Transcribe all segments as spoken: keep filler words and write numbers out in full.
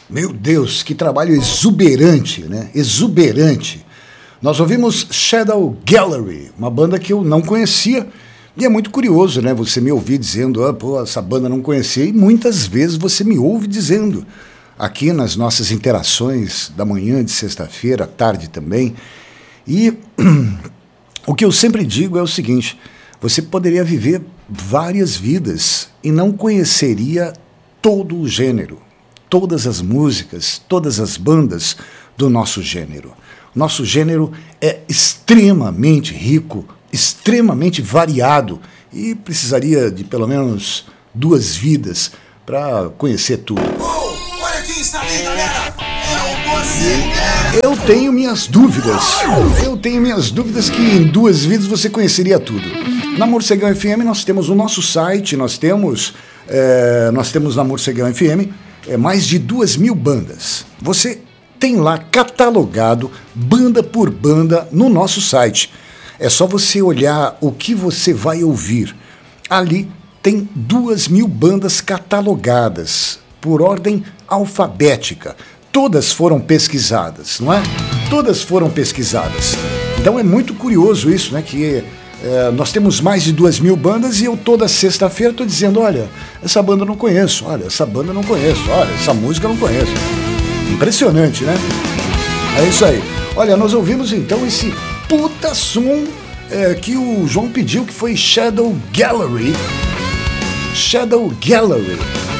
Meu Deus, que trabalho exuberante, né? Exuberante. Nós ouvimos Shadow Gallery, uma banda que eu não conhecia. E é muito curioso, né? Você me ouvir dizendo, ah, pô, essa banda não conhecia. E muitas vezes você me ouve dizendo, aqui nas nossas interações da manhã de sexta-feira, à tarde também. E o que eu sempre digo é o seguinte, você poderia viver várias vidas e não conheceria todo o gênero, todas as músicas, todas as bandas do nosso gênero. Nosso gênero é extremamente rico, extremamente variado e precisaria de pelo menos duas vidas para conhecer tudo. Oh, olha quem está ali, galera! É o Morcegão! Eu tenho minhas dúvidas. Eu tenho minhas dúvidas que em duas vidas você conheceria tudo. Na Morcegão F M nós temos o nosso site, nós temos, é, nós temos na Morcegão F M é, mais de duas mil bandas. Você tem lá catalogado banda por banda no nosso site. É só você olhar o que você vai ouvir. Ali tem duas mil bandas catalogadas por ordem alfabética. Todas foram pesquisadas, não é? Todas foram pesquisadas. Então é muito curioso isso, né? Que é, nós temos mais de duas mil bandas e eu toda sexta-feira estou dizendo, olha, essa banda eu não conheço, olha, essa banda eu não conheço, olha, essa música eu não conheço. Impressionante, né? É isso aí. Olha, nós ouvimos então esse puta som é, que o João pediu, que foi Shadow Gallery. Shadow Gallery.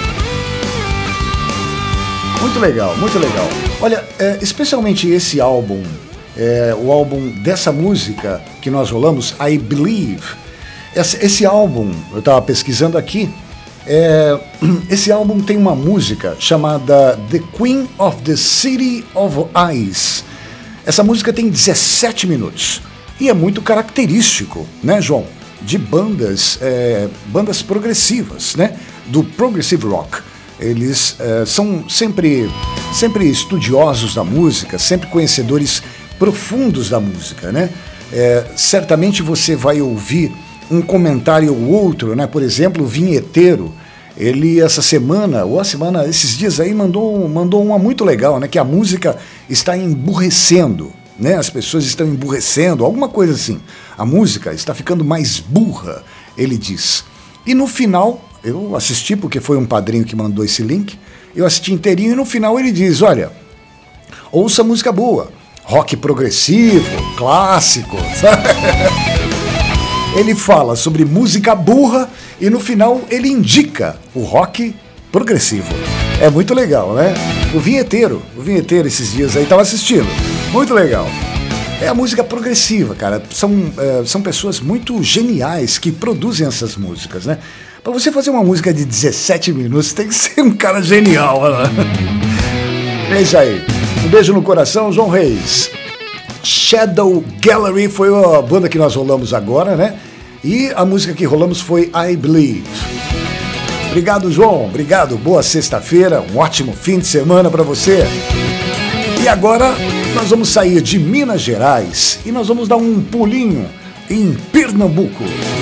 Muito legal, muito legal. Olha, é, especialmente esse álbum, é, o álbum dessa música que nós rolamos, I Believe. Esse, esse álbum, eu estava pesquisando aqui, É, esse álbum tem uma música chamada The Queen of the City of Ice. Essa música tem dezessete minutos e é muito característico, né, João, de bandas, é, bandas progressivas, né, do progressive rock. Eles é, são sempre, sempre estudiosos da música, sempre conhecedores profundos da música, né? É, certamente você vai ouvir um comentário ou outro, né? Por exemplo, o Vinheteiro, ele essa semana, ou a semana, esses dias aí, mandou, mandou uma muito legal, né? Que a música está emburrecendo, né? As pessoas estão emburrecendo, alguma coisa assim. A música está ficando mais burra, ele diz. E no final, eu assisti, porque foi um padrinho que mandou esse link, eu assisti inteirinho e no final ele diz, olha, ouça música boa, rock progressivo, clássico, sabe? Ele fala sobre música burra e no final ele indica o rock progressivo. É muito legal, né? O Vinheteiro, o Vinheteiro esses dias aí estava assistindo. Muito legal. É a música progressiva, cara. São, é, são pessoas muito geniais que produzem essas músicas, né? Para você fazer uma música de dezessete minutos, tem que ser um cara genial, né? É isso aí. Um beijo no coração, João Reis. Shadow Gallery foi a banda que nós rolamos agora, né? E a música que rolamos foi I Believe. Obrigado, João. Obrigado. Boa sexta-feira. Um ótimo fim de semana para você. E agora nós vamos sair de Minas Gerais e nós vamos dar um pulinho em Pernambuco.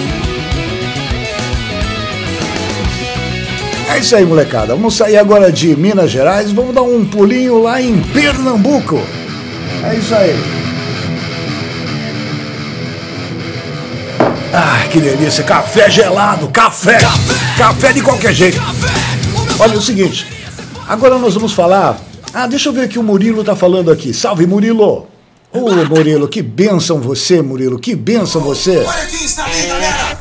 É isso aí, molecada. Vamos sair agora de Minas Gerais e vamos dar um pulinho lá em Pernambuco. É isso aí. Ah, que delícia, café gelado, café, café, café de qualquer jeito. Olha, é o seguinte, agora nós vamos falar, ah, deixa eu ver o que o Murilo tá falando aqui. Salve, Murilo. Ô, oh, Murilo, que bênção você, Murilo, que bênção você. Olha quem está ali, galera,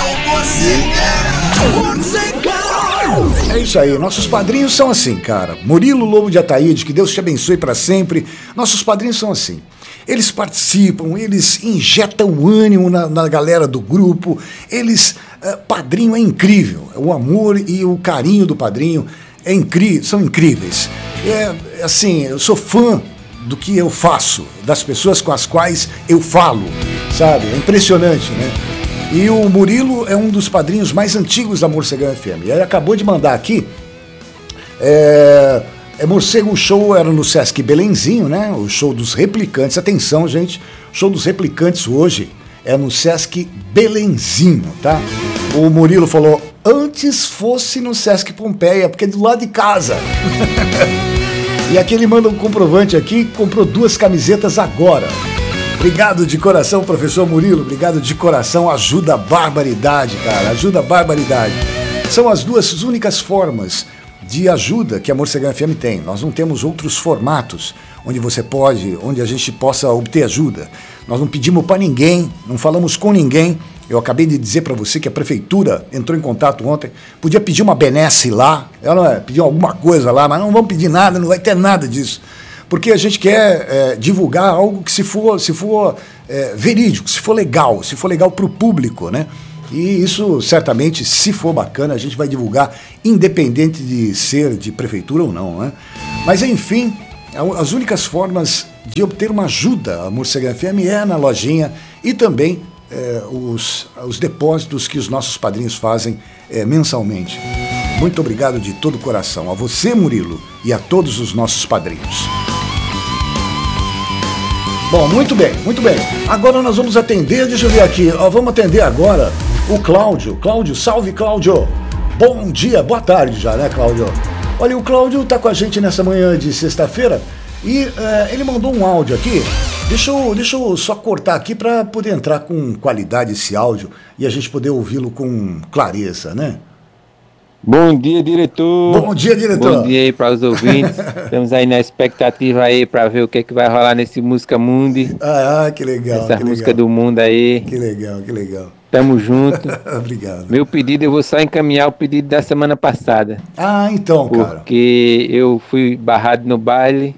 é o Morcegão. É isso aí, nossos padrinhos são assim, cara. Murilo Lobo de Ataíde, que Deus te abençoe para sempre. Nossos padrinhos são assim. Eles participam, eles injetam ânimo na, na galera do grupo, eles... Uh, padrinho é incrível, o amor e o carinho do padrinho é incri- são incríveis. É, assim, eu sou fã do que eu faço, das pessoas com as quais eu falo, sabe? É impressionante, né? E o Murilo é um dos padrinhos mais antigos da Morcegão F M. E ele acabou de mandar aqui... É... É, Morcego, o show era no Sesc Belenzinho, né? O show dos Replicantes. Atenção, gente. O show dos Replicantes hoje é no Sesc Belenzinho, tá? O Murilo falou, antes fosse no Sesc Pompeia, porque é do lado de casa. E aqui ele manda um comprovante aqui, comprou duas camisetas agora. Obrigado de coração, professor Murilo. Obrigado de coração. Ajuda a barbaridade, cara. Ajuda a barbaridade. São as duas únicas formas de ajuda que a Morcegão F M tem. Nós não temos outros formatos onde você pode, onde a gente possa obter ajuda. Nós não pedimos para ninguém, não falamos com ninguém. Eu acabei de dizer para você que a prefeitura entrou em contato ontem. Podia pedir uma benesse lá, ela não é, pedir alguma coisa lá, mas não vamos pedir nada, não vai ter nada disso. Porque a gente quer é, divulgar algo que se for, se for é, verídico, se for legal, se for legal para o público, né? E isso, certamente, se for bacana, a gente vai divulgar, independente de ser de prefeitura ou não, né? Mas, enfim, as únicas formas de obter uma ajuda à Morcegão F M é na lojinha e também é, os, os depósitos que os nossos padrinhos fazem é, mensalmente. Muito obrigado de todo o coração a você, Murilo, e a todos os nossos padrinhos. Bom, muito bem, muito bem. Agora nós vamos atender, deixa eu ver aqui, ó, vamos atender agora o Cláudio. Cláudio, salve Cláudio. Bom dia, boa tarde já, né, Cláudio? Olha, o Cláudio tá com a gente nessa manhã de sexta-feira e é, ele mandou um áudio aqui. Deixa eu, deixa eu só cortar aqui para poder entrar com qualidade esse áudio e a gente poder ouvi-lo com clareza, né? Bom dia, diretor. Bom dia, diretor. Bom dia aí para os ouvintes. Estamos aí na expectativa aí para ver o que é que vai rolar nesse Música Mundi. Ah, ah que legal. Essa que música legal. do mundo aí. Que legal, que legal. Tamo junto. Obrigado. Meu pedido, eu vou só encaminhar o pedido da semana passada. Ah, então, cara. Porque eu fui barrado no baile.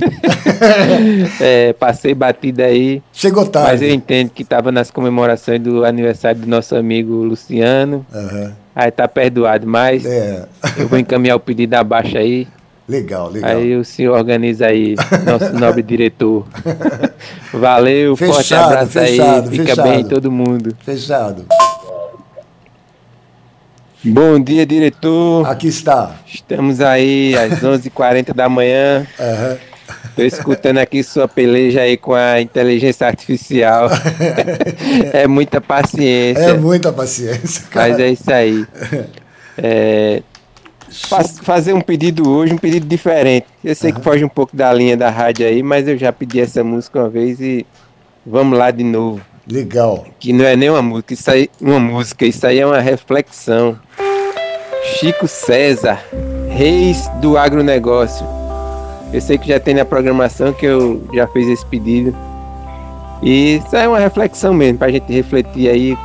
é, passei batida aí. Chegou tarde. Mas eu entendo que estava nas comemorações do aniversário do nosso amigo Luciano. Aham. Aí tá perdoado, mas É. eu vou encaminhar o pedido abaixo aí. Legal, legal. Aí o senhor organiza aí, nosso nobre diretor. Valeu, Fechado, forte abraço fechado, aí, fica fechado. bem todo mundo. Fechado. Bom dia, diretor. Aqui está. Estamos aí às onze e quarenta da manhã. Aham. Tô escutando aqui sua peleja aí com a inteligência artificial. É muita paciência. É muita paciência, cara. Mas é isso aí. É, faz, fazer um pedido hoje, um pedido diferente. Eu sei uhum. que foge um pouco da linha da rádio aí, mas eu já pedi essa música uma vez e vamos lá de novo. Legal. Que não é nem uma música, isso aí, uma música, isso aí é uma reflexão. Chico César, Reis do Agronegócio. Eu sei que já tem na programação que eu já fiz esse pedido. E isso é uma reflexão mesmo, pra gente refletir aí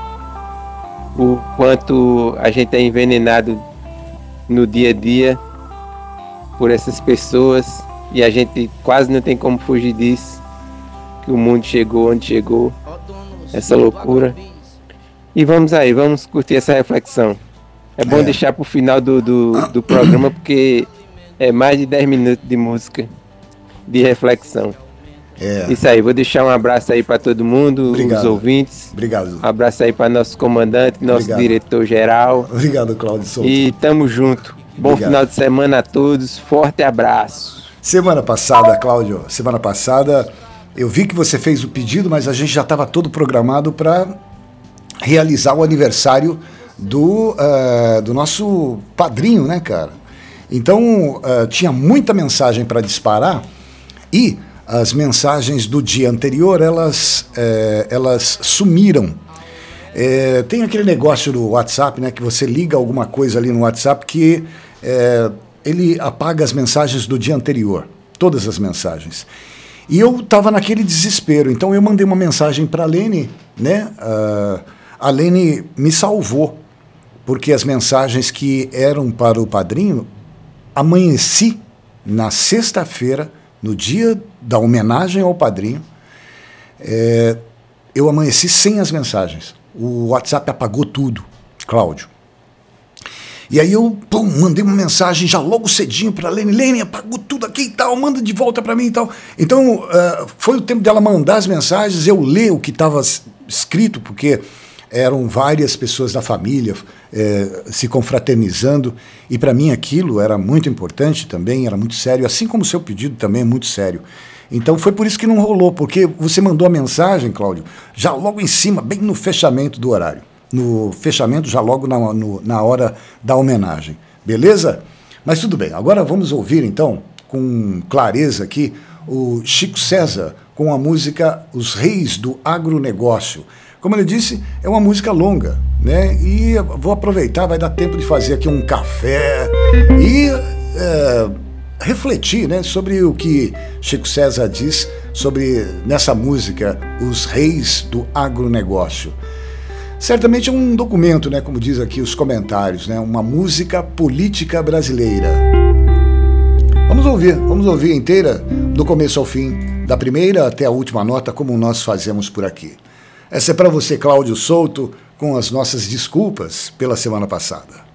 o quanto a gente é envenenado no dia a dia por essas pessoas e a gente quase não tem como fugir disso, que o mundo chegou onde chegou, essa loucura. E vamos aí, vamos curtir essa reflexão. É bom é. deixar pro final do, do, do programa, porque é mais de dez minutos de música, de reflexão. É. Isso aí, vou deixar um abraço aí para todo mundo, Obrigado. Os ouvintes. Obrigado. Um abraço aí para nosso comandante, nosso Obrigado. diretor-geral. Obrigado, Cláudio Souto. E tamo junto. Bom Obrigado. Final de semana a todos. Forte abraço. Semana passada, Cláudio, semana passada, eu vi que você fez o pedido, mas a gente já estava todo programado para realizar o aniversário do, uh, do nosso padrinho, né, cara? Então, uh, tinha muita mensagem para disparar e as mensagens do dia anterior, elas, é, elas sumiram. É, tem aquele negócio do WhatsApp, né, que você liga alguma coisa ali no WhatsApp que é, ele apaga as mensagens do dia anterior, todas as mensagens. E eu estava naquele desespero, então eu mandei uma mensagem para a Lene, né? Uh, a Lene me salvou, porque as mensagens que eram para o padrinho, amanheci na sexta-feira, no dia da homenagem ao padrinho, é, eu amanheci sem as mensagens. O WhatsApp apagou tudo, Cláudio. E aí eu pum, mandei uma mensagem já logo cedinho para a Lene. Lene, apagou tudo aqui e tal, manda de volta para mim e tal. Então, uh, foi o tempo dela mandar as mensagens, eu ler o que estava escrito, porque eram várias pessoas da família é, se confraternizando, e para mim aquilo era muito importante também, era muito sério, assim como o seu pedido também é muito sério. Então foi por isso que não rolou, porque você mandou a mensagem, Cláudio, já logo em cima, bem no fechamento do horário, no fechamento já logo na, no, na hora da homenagem, beleza? Mas tudo bem, agora vamos ouvir então com clareza aqui o Chico César com a música Os Reis do Agronegócio. Como ele disse, é uma música longa, né? E vou aproveitar, vai dar tempo de fazer aqui um café e é, refletir, né, sobre o que Chico César diz sobre, nessa música, Os Reis do Agronegócio. Certamente é um documento, né, como diz aqui os comentários, né, uma música política brasileira. Vamos ouvir, vamos ouvir inteira, do começo ao fim, da primeira até a última nota, como nós fazemos por aqui. Essa é para você, Cláudio Souto, com as nossas desculpas pela semana passada.